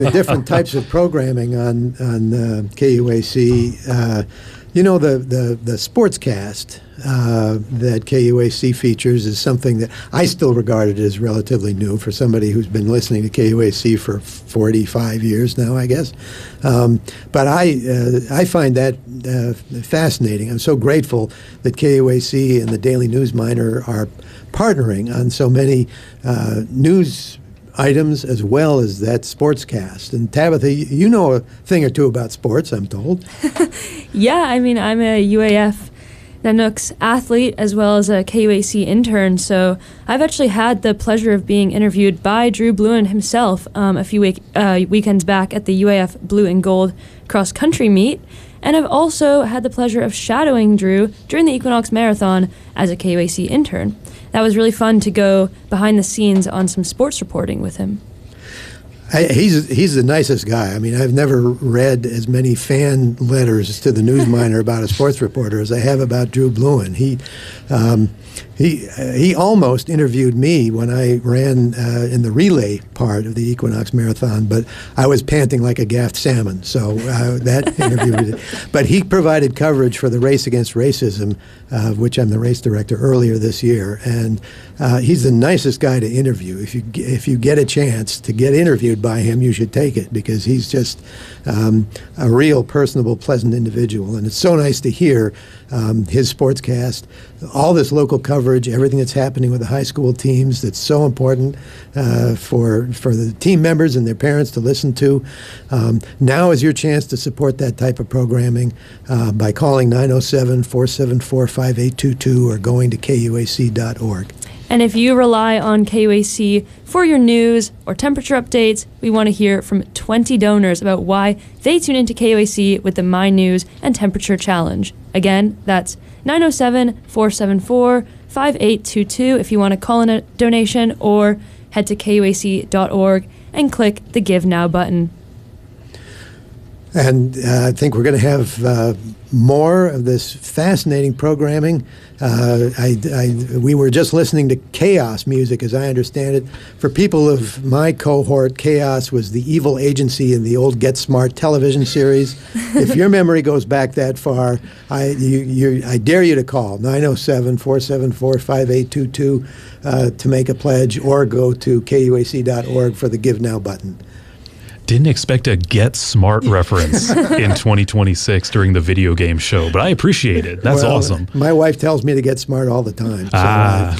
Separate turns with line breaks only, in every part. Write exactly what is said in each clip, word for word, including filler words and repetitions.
The different types of programming on on uh, K U A C. Uh, you know, the the the sportscast uh, that K U A C features is something that I still regard it as relatively new for somebody who's been listening to K U A C for forty-five years now, I guess. Um, but I uh, I find that uh, fascinating. I'm so grateful that K U A C and the Daily News Miner are partnering on so many uh, news items as well as that sportscast. And Tabitha, you know a thing or two about sports, I'm told.
Yeah, I mean, I'm a U A F Nanooks athlete as well as a K U A C intern, so I've actually had the pleasure of being interviewed by Drew Bluen himself um, a few week, uh, weekends back at the U A F Blue and Gold cross country meet, and I've also had the pleasure of shadowing Drew during the Equinox Marathon as a K U A C intern. That was really fun to go behind the scenes on some sports reporting with him.
I, he's he's the nicest guy. I mean, I've never read as many fan letters to the News Miner about a sports reporter as I have about Drew Bluen. He um, he uh, he almost interviewed me when I ran uh, in the relay part of the Equinox Marathon, but I was panting like a gaffed salmon, so uh, that interview. But he provided coverage for the Race Against Racism, uh, which I'm the race director, earlier this year, and uh, he's the nicest guy to interview. If you if you get a chance to get interviewed by him, you should take it, because he's just um, a real personable, pleasant individual, and it's so nice to hear um, his sportscast, all this local coverage, everything that's happening with the high school teams that's so important uh, for for the team members and their parents to listen to. Um, now is your chance to support that type of programming uh, by calling nine oh seven, four seven four, five eight two two or going to K U A C dot org.
And if you rely on K U A C for your news or temperature updates, we want to hear from twenty donors about why they tune into K U A C with the My News and Temperature Challenge. Again, that's nine oh seven, four seven four, five eight two two if you want to call in a donation, or head to K U A C dot org and click the Give Now button.
And uh, I think we're going to have uh, more of this fascinating programming. Uh, I, I, we were just listening to Chaos music, as I understand it. For people of my cohort, Chaos was the evil agency in the old Get Smart television series. If your memory goes back that far, I, you, you, I dare you to call nine oh seven, four seven four, five eight two two uh, to make a pledge, or go to K U A C dot org for the Give Now button.
Didn't expect a Get Smart reference in twenty twenty-six during the video game show, but I appreciate it. That's
well,
awesome.
My wife tells me to get smart all the time. So
ah.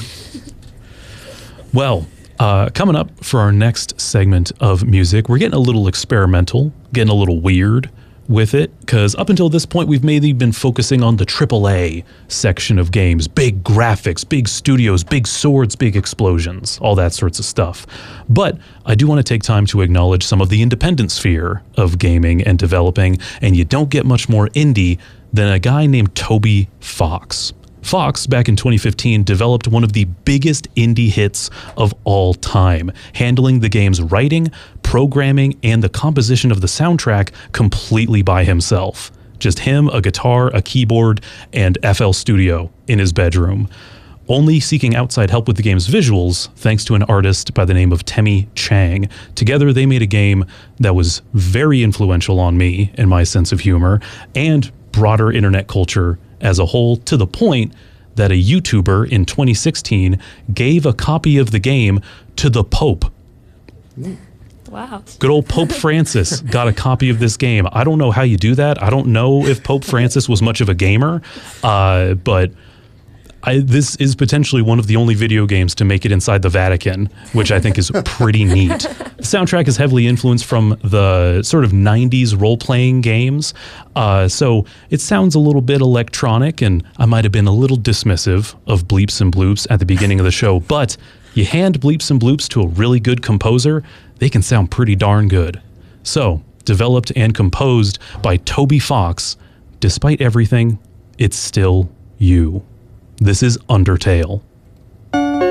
Well, uh, coming up for our next segment of music, we're getting a little experimental, getting a little weird with it, because up until this point, we've mainly been focusing on the triple A section of games. Big graphics, big studios, big swords, big explosions, all that sorts of stuff. But I do want to take time to acknowledge some of the independent sphere of gaming and developing, and you don't get much more indie than a guy named Toby Fox. Fox, back in twenty fifteen, developed one of the biggest indie hits of all time, handling the game's writing, programming, and the composition of the soundtrack completely by himself. Just him, a guitar, a keyboard, and F L Studio in his bedroom. Only seeking outside help with the game's visuals, thanks to an artist by the name of Temmie Chang. Together, they made a game that was very influential on me and my sense of humor, and broader internet culture as a whole, to the point that a YouTuber in twenty sixteen gave a copy of the game to the Pope.
Wow.
Good old Pope Francis got a copy of this game. I don't know how you do that. I don't know if Pope Francis was much of a gamer, uh, but I, this is potentially one of the only video games to make it inside the Vatican, which I think is pretty neat. The soundtrack is heavily influenced from the sort of nineties role-playing games, uh, so it sounds a little bit electronic, and I might have been a little dismissive of bleeps and bloops at the beginning of the show, but you hand bleeps and bloops to a really good composer, they can sound pretty darn good. So, developed and composed by Toby Fox, despite everything, it's still you. This is Undertale.